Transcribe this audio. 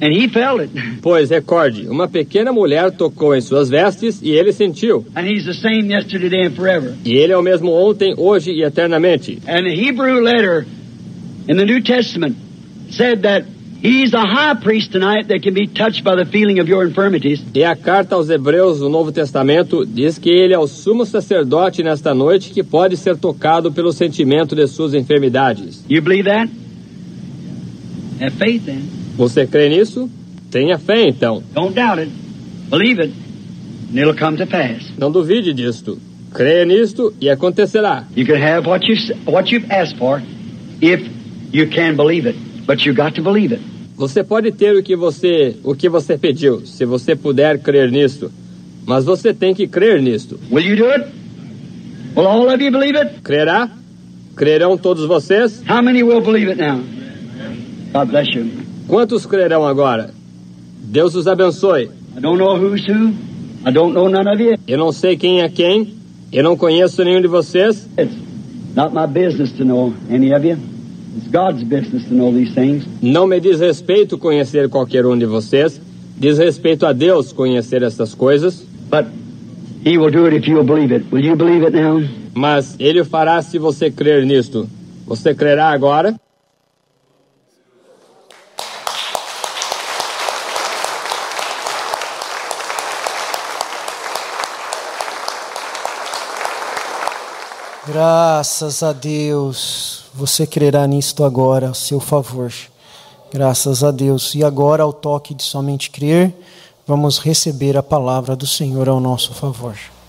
And he felt it. Pois, recorde, uma pequena mulher tocou em suas vestes e ele sentiu. And he's the same yesterday, today, and forever. E ele é o mesmo ontem, hoje e eternamente. And the Hebrew letter in the New Testament said that he's a high priest tonight that can be touched by the feeling of your infirmities. E a carta aos Hebreus do Novo Testamento diz que ele é o sumo sacerdote nesta noite que pode ser tocado pelo sentimento de suas enfermidades. You believe that? Have faith then. Você crê nisso? Tenha fé então. Don't doubt it. Believe it, and it'll come to pass. Não duvide disto. Creia nisto e acontecerá. You can have what you've asked for if you can believe it, but you got to believe it. Você pode ter o que você pediu, se você puder crer nisto. Mas você tem que crer nisto. Will you do it? Will all of you believe it? Crerá? Crerão todos vocês? How many will believe it now? God bless you. Quantos crerão agora? Deus os abençoe. I don't know who's who. I don't know none of you. Eu não sei quem é quem. Eu não conheço nenhum de vocês. It's not my business to know any of you. It's God's business to know these things. Não me diz respeito conhecer qualquer um de vocês. Diz respeito a Deus conhecer essas coisas. But He will do it if you will believe it. Will you believe it now? Mas Ele o fará se você crer nisto. Você crerá agora? Graças a Deus, você crerá nisto agora, a seu favor. Graças a Deus. E agora, ao toque de somente crer, vamos receber a palavra do Senhor ao nosso favor.